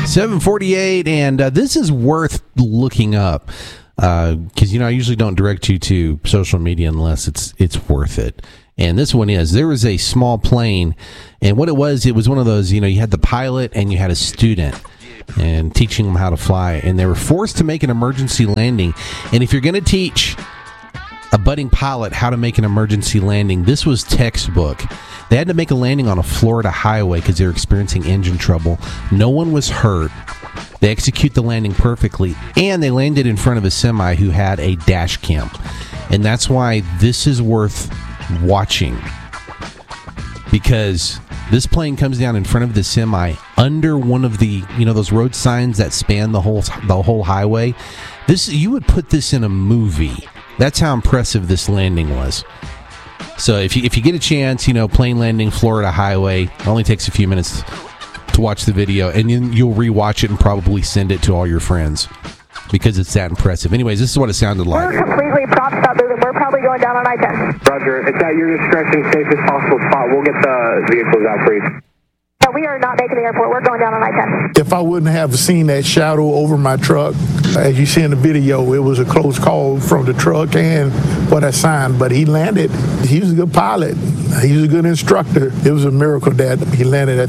7:48, and this is worth looking up because I usually don't direct you to social media unless it's worth it. And this one is. There was a small plane, and what it was one of those. You had the pilot and you had a student, and teaching them how to fly, and they were forced to make an emergency landing. And if you're going to teach a budding pilot how to make an emergency landing, this was textbook. They had to make a landing on a Florida highway because they were experiencing engine trouble. No one was hurt. They execute the landing perfectly, and they landed in front of a semi who had a dash cam. And that's why this is worth watching, because this plane comes down in front of the semi under one of the those road signs that span the whole highway. You would put this in a movie. That's how impressive this landing was. So if you get a chance, plane landing, Florida highway, it only takes a few minutes to watch the video, and then you'll rewatch it and probably send it to all your friends because it's that impressive. Anyways, this is what it sounded like. We're completely propped up. We're probably going down on I-10. Roger. It's at your discretion, safest possible spot. We'll get the vehicles out for you. No, we are not making the airport. We're going down on I-10. If I wouldn't have seen that shadow over my truck, as you see in the video, it was a close call from the truck and for that sign. But he landed. He was a good pilot. He was a good instructor. It was a miracle that he landed at